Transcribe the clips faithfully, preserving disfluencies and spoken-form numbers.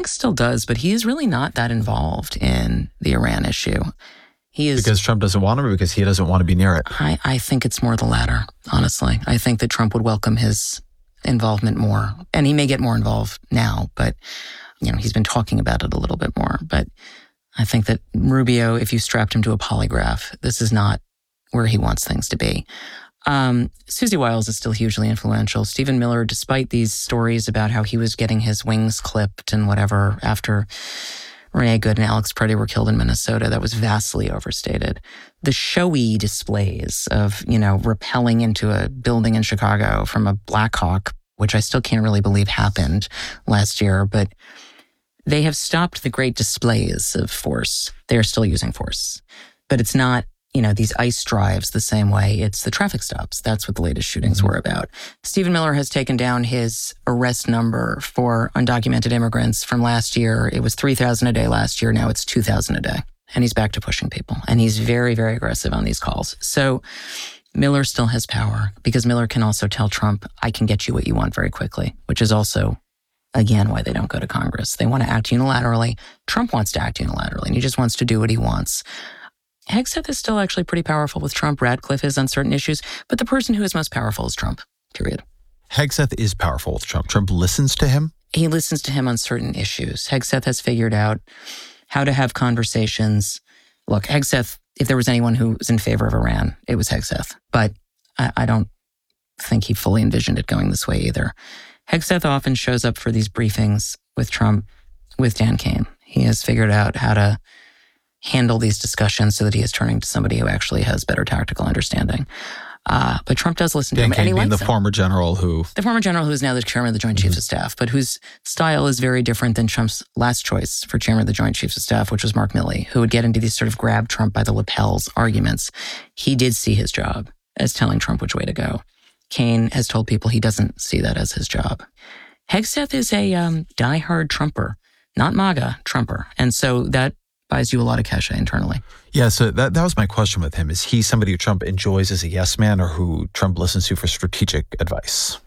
think still does, but he is really not that involved in the Iran issue. He is because Trump doesn't want him, or because he doesn't want to be near it? I, I think it's more the latter, honestly. I think that Trump would welcome his involvement more. And he may get more involved now, but you know, he's been talking about it a little bit more. But I think that Rubio, if you strapped him to a polygraph, this is not where he wants things to be. Um, Susie Wiles is still hugely influential. Stephen Miller, despite these stories about how he was getting his wings clipped and whatever after Renee Good and Alex Preddy were killed in Minnesota, that was vastly overstated. The showy displays of, you know, rappelling into a building in Chicago from a Black Hawk, which I still can't really believe happened last year, but they have stopped the great displays of force. They are still using force. But it's not, you know, these ICE drives the same way. It's the traffic stops. That's what the latest shootings mm-hmm. were about. Stephen Miller has taken down his arrest number for undocumented immigrants from last year. It was three thousand a day last year. Now it's two thousand a day. And he's back to pushing people. And he's very, very aggressive on these calls. So Miller still has power because Miller can also tell Trump, I can get you what you want very quickly, which is also, again, why they don't go to Congress. They want to act unilaterally. Trump wants to act unilaterally, and he just wants to do what he wants. Hegseth is still actually pretty powerful with Trump. Radcliffe is on certain issues, but the person who is most powerful is Trump, period. Hegseth is powerful with Trump. Trump listens to him? He listens to him on certain issues. Hegseth has figured out how to have conversations. Look, Hegseth, if there was anyone who was in favor of Iran, it was Hegseth. But I, I don't think he fully envisioned it going this way either. Hegseth often shows up for these briefings with Trump, with Dan Kane. He has figured out how to handle these discussions so that he is turning to somebody who actually has better tactical understanding. Uh, but Trump does listen Dan to him, Kane and he being likes the him. former general who... The former general who is now the chairman of the Joint mm-hmm. Chiefs of Staff, but whose style is very different than Trump's last choice for chairman of the Joint Chiefs of Staff, which was Mark Milley, who would get into these sort of grab Trump by the lapels arguments. He did see his job as telling Trump which way to go. Kane has told people he doesn't see that as his job. Hegseth is a um, diehard Trumper, not MAGA, Trumper. And so that buys you a lot of cachet internally. Yeah, so that, that was my question with him. Is he somebody who Trump enjoys as a yes man, or who Trump listens to for strategic advice?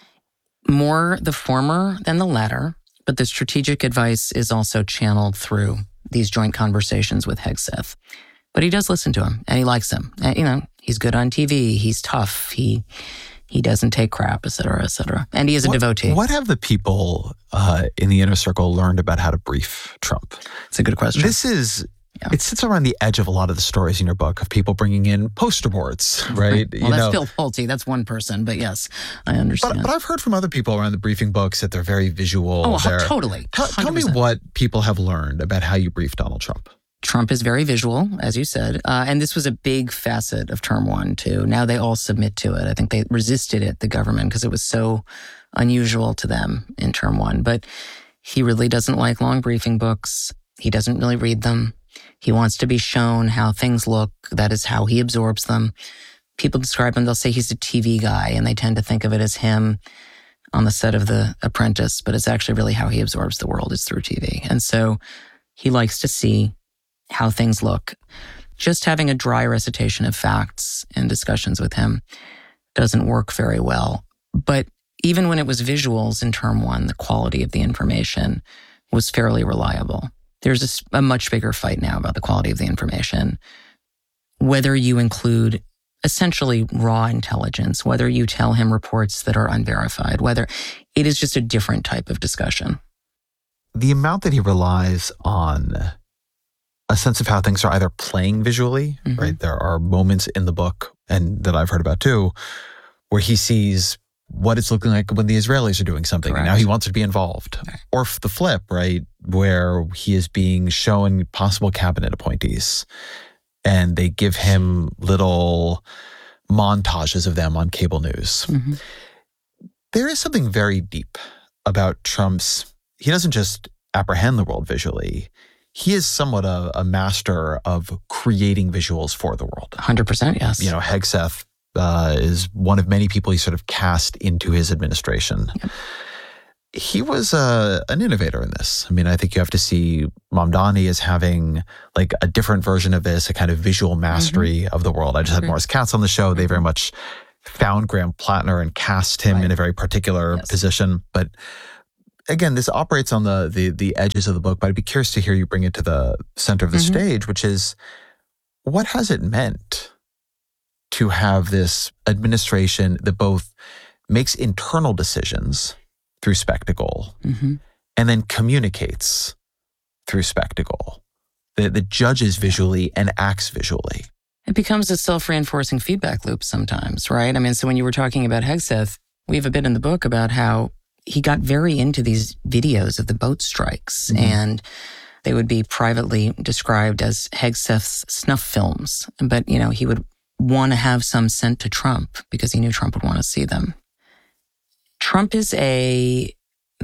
More the former than the latter, but the strategic advice is also channeled through these joint conversations with Hegseth. But he does listen to him, and he likes him. And, you know, he's good on T V, he's tough, he... He doesn't take crap, et cetera, et cetera. And he is a what, devotee. What have the people uh, in the inner circle learned about how to brief Trump? It's a good question. This is, yeah. It sits around the edge of a lot of the stories in your book of people bringing in poster boards, right? Well, you that's know. Bill Pulte. That's one person, but yes, I understand. But, but I've heard from other people around the briefing books that they're very visual. Oh, they're, totally. Tell, tell me what people have learned about how you brief Donald Trump. Trump is very visual, as you said, uh, and this was a big facet of term one, too. Now they all submit to it. I think they resisted it, the government, because it was so unusual to them in term one. But he really doesn't like long briefing books. He doesn't really read them. He wants to be shown how things look. That is how he absorbs them. People describe him, they'll say he's a T V guy, and they tend to think of it as him on the set of The Apprentice, but it's actually really how he absorbs the world is through T V. And so he likes to see how things look. Just having a dry recitation of facts in discussions with him doesn't work very well. But even when it was visuals in term one, the quality of the information was fairly reliable. There's a, a much bigger fight now about the quality of the information. Whether you include essentially raw intelligence, whether you tell him reports that are unverified, whether it is just a different type of discussion. The amount that he relies on a sense of how things are either playing visually, mm-hmm. right? There are moments in the book, and that I've heard about too, where he sees what it's looking like when the Israelis are doing something, Correct. And now he wants to be involved. Okay. Or the flip, right, where he is being shown possible cabinet appointees, and they give him little montages of them on cable news. Mm-hmm. There is something very deep about Trump's, he doesn't just apprehend the world visually, he is somewhat a, a master of creating visuals for the world. one hundred percent, yes. You know, Hegseth uh, is one of many people he sort of cast into his administration. Yep. He was uh, an innovator in this. I mean, I think you have to see Mamdani as having like a different version of this, a kind of visual mastery mm-hmm. of the world. I just had Morris Katz on the show. Mm-hmm. They very much found Graham Plattner and cast him right. in a very particular yes. position. But again, this operates on the, the the edges of the book, but I'd be curious to hear you bring it to the center of the mm-hmm. stage, which is, what has it meant to have this administration that both makes internal decisions through spectacle mm-hmm. and then communicates through spectacle, that, that judges visually and acts visually? It becomes a self-reinforcing feedback loop sometimes, right? I mean, so when you were talking about Hegseth, we have a bit in the book about how he got very into these videos of the boat strikes, mm-hmm. and they would be privately described as Hegseth's snuff films. But, you know, he would want to have some sent to Trump because he knew Trump would want to see them. Trump is a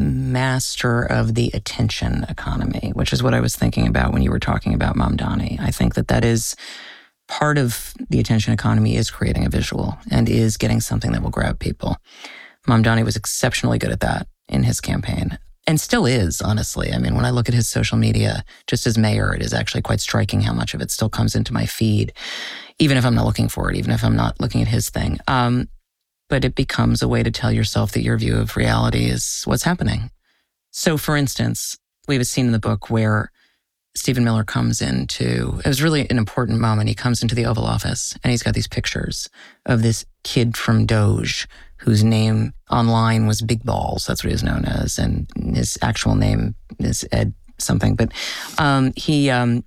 master of the attention economy, which is what I was thinking about when you were talking about Mamdani. I think that that is part of the attention economy, is creating a visual and is getting something that will grab people. Mamdani was exceptionally good at that in his campaign, and still is, honestly. I mean, when I look at his social media, just as mayor, it is actually quite striking how much of it still comes into my feed, even if I'm not looking for it, even if I'm not looking at his thing. Um, but it becomes a way to tell yourself that your view of reality is what's happening. So, for instance, we have a scene in the book where Stephen Miller comes into, it was really an important moment. He comes into the Oval Office and he's got these pictures of this kid from Doge whose name online was Big Balls. That's what he was known as. And his actual name is Ed something. But um, he um,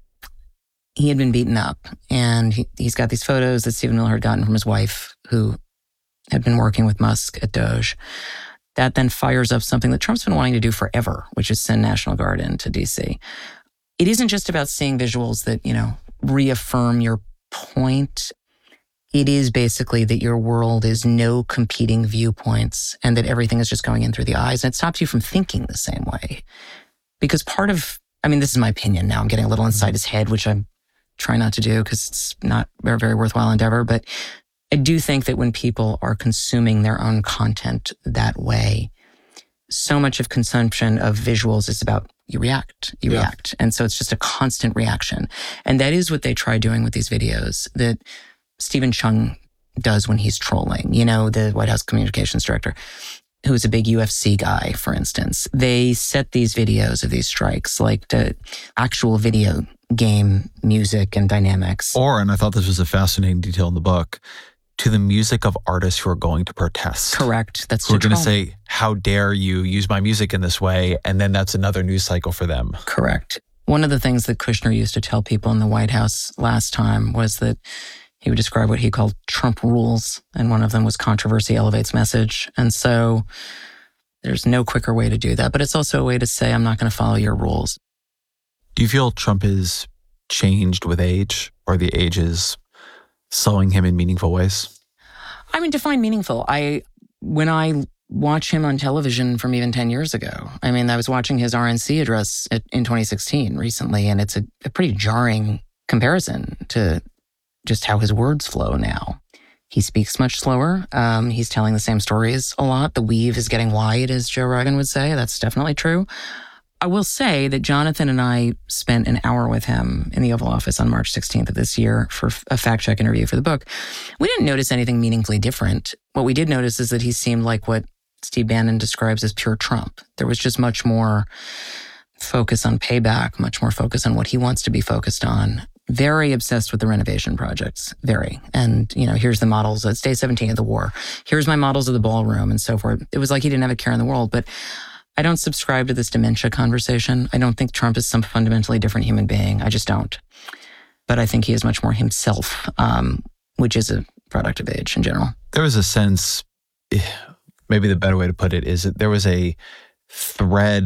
he had been beaten up, and he, he's got these photos that Stephen Miller had gotten from his wife, who had been working with Musk at Doge. That then fires up something that Trump's been wanting to do forever, which is send National Guard into D C. It isn't just about seeing visuals that, you know, reaffirm your point. It is basically that your world is no competing viewpoints and that everything is just going in through the eyes. And it stops you from thinking the same way. Because part of, I mean, this is my opinion now. I'm getting a little inside his head, which I'm trying not to do because it's not a very worthwhile endeavor. But I do think that when people are consuming their own content that way, so much of consumption of visuals is about you react, you yeah. react. And so it's just a constant reaction. And that is what they try doing with these videos that Stephen Chung does when he's trolling. You know, the White House communications director, who's a big U F C guy, for instance. They set these videos of these strikes like the actual video game music and dynamics. Or, and I thought this was a fascinating detail in the book, to the music of artists who are going to protest. Correct. That's who are going to say, how dare you use my music in this way? And then that's another news cycle for them. Correct. One of the things that Kushner used to tell people in the White House last time was that he would describe what he called Trump rules. And one of them was controversy elevates message. And so there's no quicker way to do that. But it's also a way to say, I'm not going to follow your rules. Do you feel Trump is changed with age, or the age is slowing him in meaningful ways? I mean, define meaningful. I, when I watch him on television from even ten years ago, I mean, I was watching his R N C address at, in twenty sixteen recently, and it's a, a pretty jarring comparison to just how his words flow now. He speaks much slower. Um, he's telling the same stories a lot. The weave is getting wide, as Joe Rogan would say. That's definitely true. I will say that Jonathan and I spent an hour with him in the Oval Office on March sixteenth of this year for a fact check interview for the book. We didn't notice anything meaningfully different. What we did notice is that he seemed like what Steve Bannon describes as pure Trump. There was just much more focus on payback, much more focus on what he wants to be focused on. Very obsessed with the renovation projects, very. And, you know, here's the models. It's day seventeen of the war. Here's my models of the ballroom and so forth. It was like he didn't have a care in the world. But I don't subscribe to this dementia conversation. I don't think Trump is some fundamentally different human being. I just don't. But I think he is much more himself, um, which is a product of age in general. There was a sense, maybe the better way to put it is that there was a thread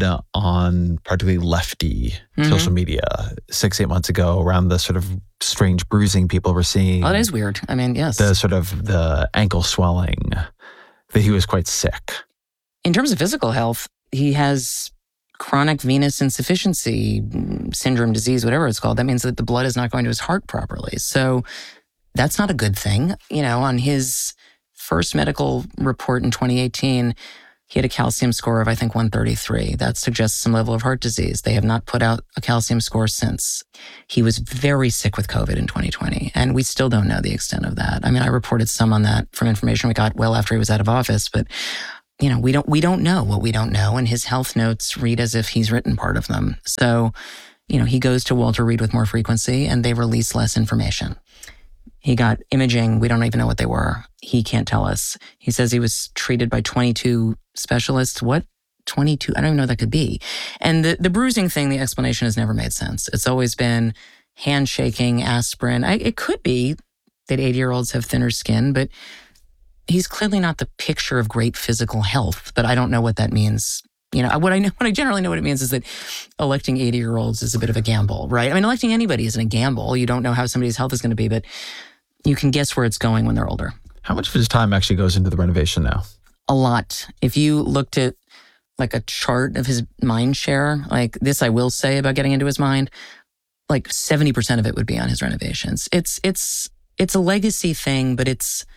on particularly lefty mm-hmm. social media six, eight months ago around the sort of strange bruising people were seeing. Oh, that is weird. I mean, yes. The sort of the ankle swelling, that he was quite sick. In terms of physical health, he has chronic venous insufficiency syndrome, disease, whatever it's called. That means that the blood is not going to his heart properly. So that's not a good thing. You know, on his first medical report in twenty eighteen, he had a calcium score of, I think, one thirty-three. That suggests some level of heart disease. They have not put out a calcium score since. He was very sick with COVID in twenty twenty, and we still don't know the extent of that. I mean, I reported some on that from information we got well after he was out of office, but you know, we don't we don't know what we don't know, and his health notes read as if he's written part of them. So, you know, he goes to Walter Reed with more frequency, and they release less information. He got imaging. We don't even know what they were. He can't tell us. He says he was treated by twenty-two specialists. What? twenty-two? I don't even know what that could be. And the, the bruising thing, the explanation has never made sense. It's always been handshaking, aspirin. I, it could be that eighty-year-olds have thinner skin, but he's clearly not the picture of great physical health. But I don't know what that means. You know, what I know, what I generally know what it means is that electing eighty-year-olds is a bit of a gamble, right? I mean, electing anybody isn't a gamble. You don't know how somebody's health is going to be, but you can guess where it's going when they're older. How much of his time actually goes into the renovation now? A lot. If you looked at like a chart of his mind share, like this I will say about getting into his mind, like seventy percent of it would be on his renovations. It's, it's, it's a legacy thing, but it's,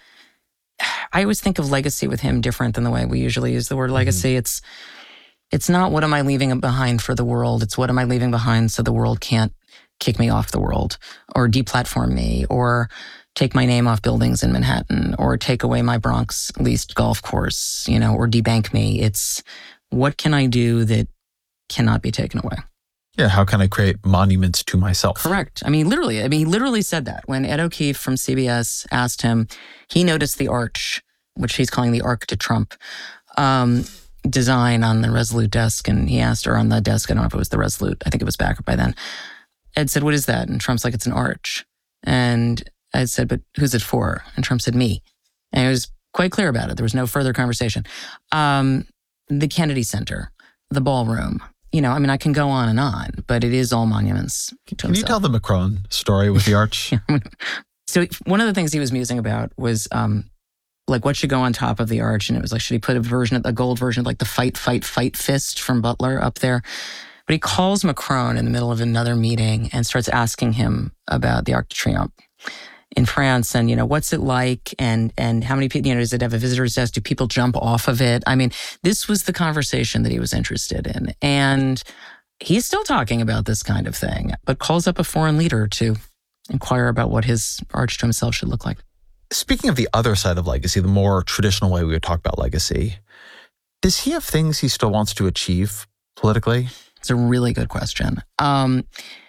I always think of legacy with him different than the way we usually use the word legacy. Mm-hmm. It's, it's not what am I leaving behind for the world. It's what am I leaving behind so the world can't kick me off the world or deplatform me or take my name off buildings in Manhattan or take away my Bronx leased golf course, you know, or debank me. It's what can I do that cannot be taken away? Yeah, how can I create monuments to myself? Correct. I mean, literally, I mean, he literally said that when Ed O'Keefe from C B S asked him, he noticed the arch, which he's calling the Arc to Trump, um, design on the Resolute desk. And he asked her on the desk, I don't know if it was the Resolute, I think it was back by then. Ed said, what is that? And Trump's like, it's an arch. And Ed said, but who's it for? And Trump said, me. And he was quite clear about it. There was no further conversation. Um, the Kennedy Center, the ballroom, you know, I mean, I can go on and on, but it is all monuments to Can himself. you tell the Macron story with the arch? Yeah. So one of the things he was musing about was um, like what should go on top of the arch. And it was like, should he put a version of a gold version of like the fight, fight, fight fist from Butler up there? But he calls Macron in the middle of another meeting and starts asking him about the Arc de Triomphe in France, and, you know, what's it like, and and how many people, you know, does it have a visitor's desk? Do people jump off of it? I mean, this was the conversation that he was interested in. And he's still talking about this kind of thing, but calls up a foreign leader to inquire about what his arch to himself should look like. Speaking of the other side of legacy, the more traditional way we would talk about legacy, does he have things he still wants to achieve politically? It's a really good question. Um,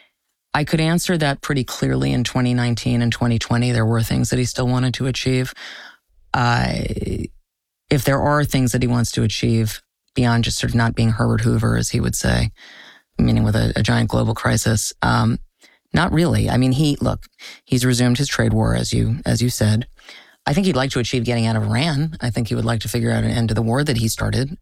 I could answer that pretty clearly in twenty nineteen and twenty twenty. There were things that he still wanted to achieve. Uh, if there are things that he wants to achieve beyond just sort of not being Herbert Hoover, as he would say, meaning with a, a giant global crisis, um, not really. I mean, he, look, he's resumed his trade war, as you, as you said. I think he'd like to achieve getting out of Iran. I think he would like to figure out an end to the war that he started.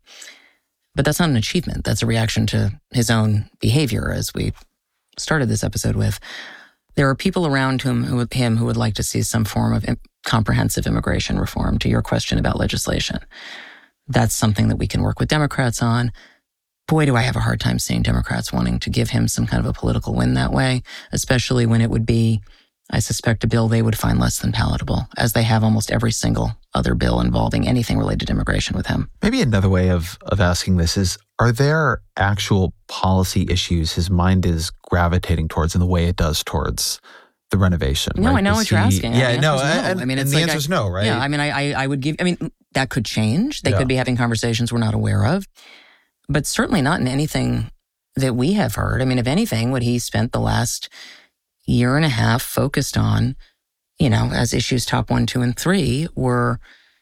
But that's not an achievement. That's a reaction to his own behavior, as we started this episode with. There are people around him who, him who would like to see some form of im- comprehensive immigration reform, to your question about legislation. That's something that we can work with Democrats on. Boy, do I have a hard time seeing Democrats wanting to give him some kind of a political win that way, especially when it would be, I suspect, a bill they would find less than palatable, as they have almost every single other bill involving anything related to immigration with him. Maybe another way of, of asking this is, are there actual policy issues his mind is gravitating towards in the way it does towards the renovation? No, right? I know Does what you're he, asking. Yeah, the no, no. and, I mean, and it's the like answer is I, no, right? Yeah, I mean, I, I, I would give, I mean, that could change. They yeah. could be having conversations we're not aware of, but certainly not in anything that we have heard. I mean, if anything, what he spent the last year and a half focused on, you know, as issues top one, two, and three were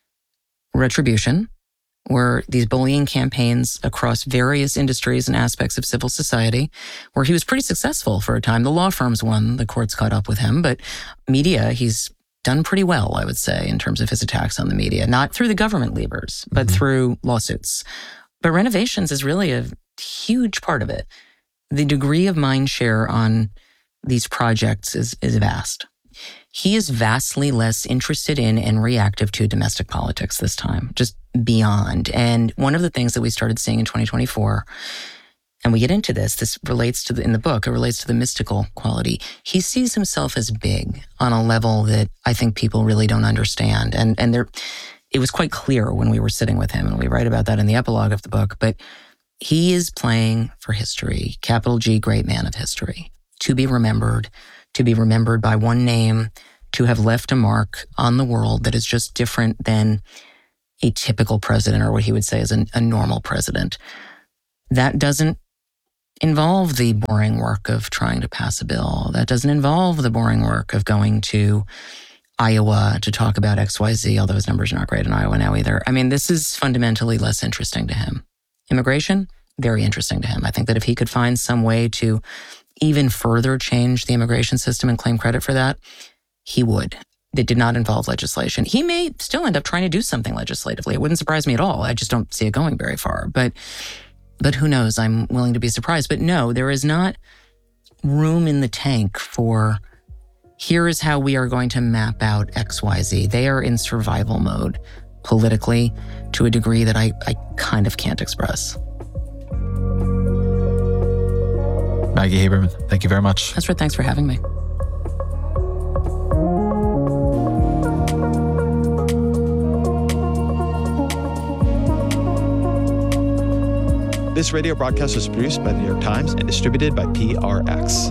retribution, were these bullying campaigns across various industries and aspects of civil society, where he was pretty successful for a time. The law firms won, the courts caught up with him, but media, he's done pretty well, I would say, in terms of his attacks on the media, not through the government levers, but mm-hmm. through lawsuits. But renovations is really a huge part of it. The degree of mind share on these projects is, is vast. He is vastly less interested in and reactive to domestic politics this time, just beyond. And one of the things that we started seeing in twenty twenty-four, and we get into this, this relates to the, in the book, it relates to the mystical quality. He sees himself as big on a level that I think people really don't understand. And, and there, it was quite clear when we were sitting with him, and we write about that in the epilogue of the book, but he is playing for history, capital G, great man of history, to be remembered, to be remembered by one name, to have left a mark on the world that is just different than a typical president, or what he would say is an, a normal president. That doesn't involve the boring work of trying to pass a bill. That doesn't involve the boring work of going to Iowa to talk about X Y Z, although his numbers are not great in Iowa now either. I mean, this is fundamentally less interesting to him. Immigration, very interesting to him. I think that if he could find some way to even further change the immigration system and claim credit for that, he would. It did not involve legislation. He may still end up trying to do something legislatively. It wouldn't surprise me at all. I just don't see it going very far. But but who knows? I'm willing to be surprised. But no, there is not room in the tank for, here is how we are going to map out X Y Z. They are in survival mode politically to a degree that I, I kind of can't express. Maggie Haberman, thank you very much. Ezra, thanks for having me. This radio broadcast was produced by the New York Times and distributed by P R X.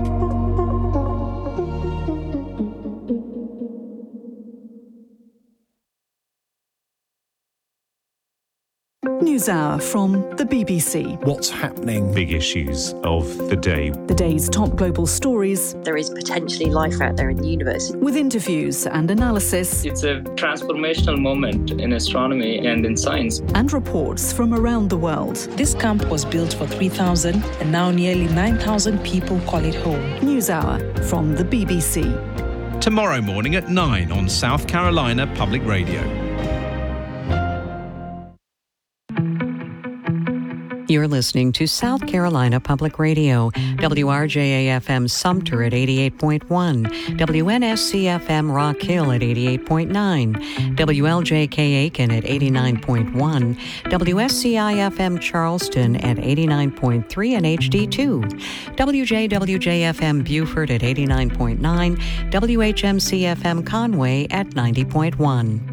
NewsHour from the B B C. What's happening? Big issues of the day. The day's top global stories. There is potentially life out there in the universe. With interviews and analysis. It's a transformational moment in astronomy and in science. And reports from around the world. This camp was built for three thousand and now nearly nine thousand people call it home. NewsHour from the B B C. Tomorrow morning at nine on South Carolina Public Radio. You're listening to South Carolina Public Radio, W R J A F M Sumter at eighty-eight point one, W N S C F M Rock Hill at eighty-eight point nine, W L J K Aiken at eighty-nine point one, W S C I F M Charleston at eighty-nine point three and H D two, W J W J F M Beaufort at eighty-nine point nine, W H M C F M Conway at ninety point one.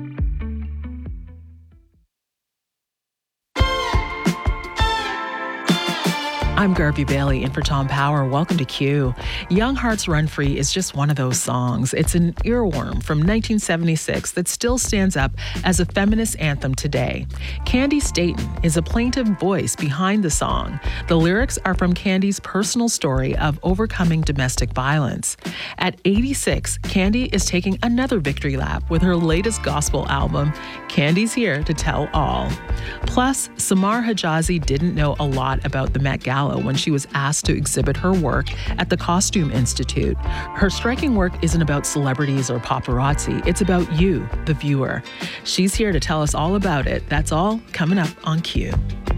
I'm Garvey Bailey in for Tom Power. Welcome to Q. Young Hearts Run Free is just one of those songs. It's an earworm from nineteen seventy-six that still stands up as a feminist anthem today. Candy Staton is a plaintive voice behind the song. The lyrics are from Candy's personal story of overcoming domestic violence. At eighty-six, Candy is taking another victory lap with her latest gospel album, Candy's Here to Tell All. Plus, Samar Hijazi didn't know a lot about the Met Gala when she was asked to exhibit her work at the Costume Institute. Her striking work isn't about celebrities or paparazzi. It's about you, the viewer. She's here to tell us all about it. That's all coming up on Q.